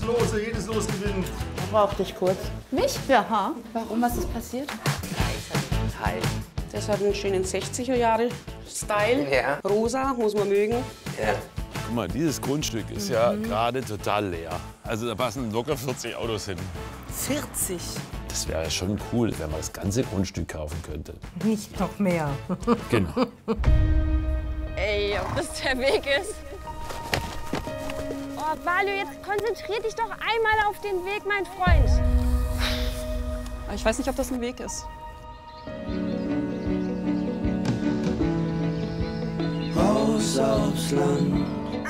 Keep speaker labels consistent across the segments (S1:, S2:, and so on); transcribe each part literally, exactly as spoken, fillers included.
S1: jedes Los, jedes Los gewinnen.
S2: Brauch dich kurz.
S3: Mich?
S2: Ja, ha. Warum? Was ist passiert?
S4: Hi.
S3: Das hat einen schönen sechziger-Jahre-Style.
S4: Ja.
S3: Rosa, muss man mögen.
S4: Ja.
S1: Guck mal, dieses Grundstück ist mhm. ja gerade total leer. Also da passen locker vierzig Autos hin.
S2: vierzig?
S1: Das wäre ja schon cool, wenn man das ganze Grundstück kaufen könnte.
S2: Nicht noch mehr.
S1: Genau.
S5: Ey, ob das der Weg ist? Oh, Valio, jetzt konzentrier dich doch einmal auf den Weg, mein Freund.
S6: Ich weiß nicht, ob das ein Weg ist.
S4: Raus aufs Land.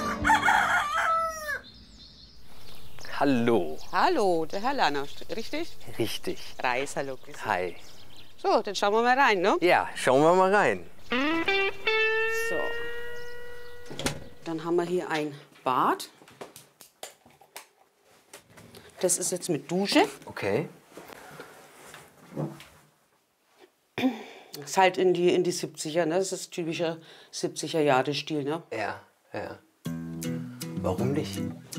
S4: Hallo.
S3: Hallo, der Herr Lanner, richtig?
S4: Richtig.
S3: Reißer, Lukas.
S4: Hi.
S3: So, dann schauen wir mal rein, ne?
S4: Ja, schauen wir mal rein.
S3: So. Dann haben wir hier ein Bad. Das ist jetzt mit Dusche.
S4: Okay.
S3: Das ist halt in die, in die siebziger, ne? Das ist typischer siebziger-Jahre-Stil, ne?
S4: Ja, ja. Warum nicht?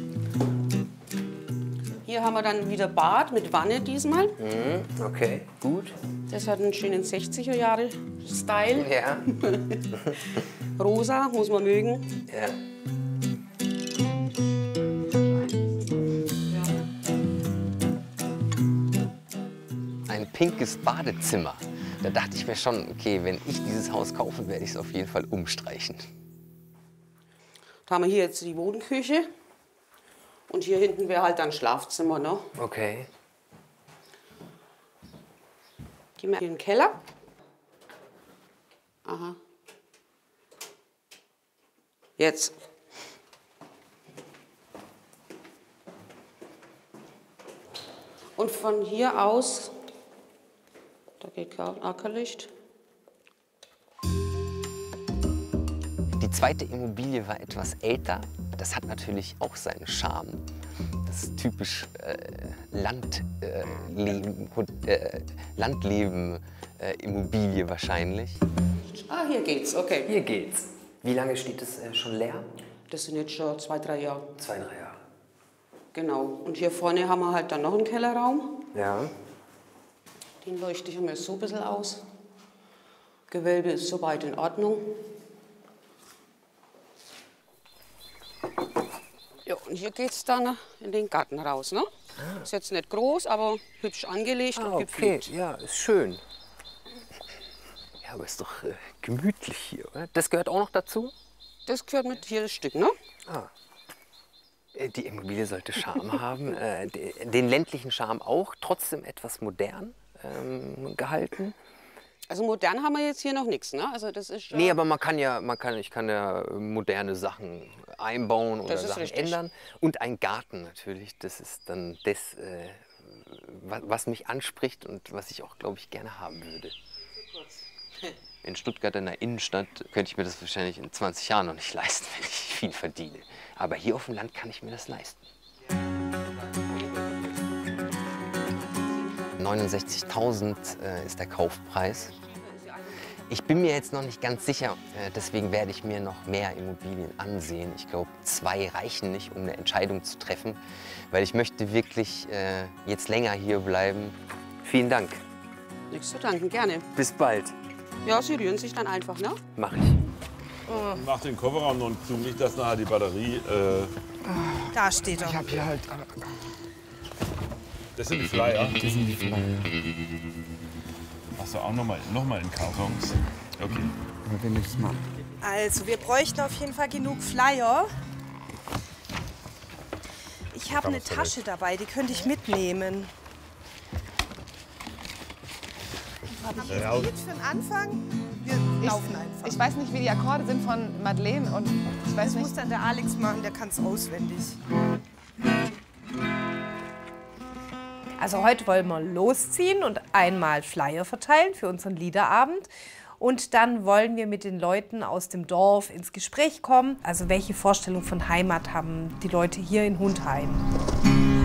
S3: Hier haben wir dann wieder Bad mit Wanne diesmal.
S4: Mhm, okay, gut.
S3: Das hat einen schönen sechziger-Jahre-Style.
S4: Ja.
S3: Rosa, muss man mögen.
S4: Ja. Ein pinkes Badezimmer. Da dachte ich mir schon, okay, wenn ich dieses Haus kaufe, werde ich es auf jeden Fall umstreichen.
S3: Da haben wir hier jetzt die Wohnküche. Und hier hinten wäre halt dann Schlafzimmer, ne?
S4: Okay.
S3: Gehen wir in den Keller. Aha. Jetzt. Und von hier aus, da geht Ackerlicht.
S4: Die zweite Immobilie war etwas älter. Das hat natürlich auch seinen Charme. Das ist typisch äh, Landleben, äh, Landleben äh, Immobilie wahrscheinlich.
S3: Ah, hier geht's, okay.
S4: Hier geht's. Wie lange steht es äh, schon leer?
S3: Das sind jetzt schon zwei, drei Jahre.
S4: Zwei, drei Jahre.
S3: Genau. Und hier vorne haben wir halt dann noch einen Kellerraum.
S4: Ja.
S3: Den leuchte ich mir so ein bisschen aus. Gewölbe ist soweit in Ordnung. Ja, und hier geht es dann in den Garten raus. Ne? Ah. Ist jetzt nicht groß, aber hübsch angelegt
S4: ah,
S3: und
S4: okay.
S3: gepflegt.
S4: Ja, ist schön. Ja, aber ist doch äh, gemütlich hier, oder? Das gehört auch noch dazu?
S3: Das gehört mit hier das Stück, ne?
S4: Ah. Die Immobilie sollte Charme haben, äh, den ländlichen Charme auch, trotzdem etwas modern ähm, gehalten.
S3: Also modern haben wir jetzt hier noch nichts, ne? Also das ist, äh
S4: nee, aber man kann ja, man kann, ich kann ja moderne Sachen einbauen oder Sachen
S3: richtig.
S4: ändern. Und ein Garten natürlich, das ist dann das, äh, was mich anspricht und was ich auch, glaube ich, gerne haben würde. In Stuttgart in der Innenstadt könnte ich mir das wahrscheinlich in zwanzig Jahren noch nicht leisten, wenn ich viel verdiene. Aber hier auf dem Land kann ich mir das leisten. neunundsechzigtausend äh, ist der Kaufpreis. Ich bin mir jetzt noch nicht ganz sicher, äh, deswegen werde ich mir noch mehr Immobilien ansehen. Ich glaube, zwei reichen nicht, um eine Entscheidung zu treffen, weil ich möchte wirklich äh, jetzt länger hier bleiben. Vielen Dank.
S3: Nichts zu danken, gerne.
S4: Bis bald.
S3: Ja, sie rühren sich dann einfach, ne?
S4: Mach ich.
S1: Oh. Mach den Kofferraum noch zu, nicht, dass nachher die Batterie... Äh
S2: da steht er.
S6: Ich hab hier halt...
S1: Das sind die Flyer.
S6: Das sind die Flyer.
S1: Achso, auch noch mal, noch mal in Kartons. Okay.
S6: Aber wenn ich's mal.
S2: Also, wir bräuchten auf jeden Fall genug Flyer. Ich habe eine Tasche dabei, die könnte ich mitnehmen. Haben wir
S1: Ja.
S2: ein Lied für den Anfang? Wir
S6: Ich,
S2: laufen einfach.
S6: ich weiß nicht, wie die Akkorde sind von Madeleine und ich weiß
S2: Das
S6: nicht.
S2: muss dann der Alex machen, der kann es auswendig. Also heute wollen wir losziehen und einmal Flyer verteilen für unseren Liederabend. Und dann wollen wir mit den Leuten aus dem Dorf ins Gespräch kommen. Also welche Vorstellung von Heimat haben die Leute hier in Hundheim?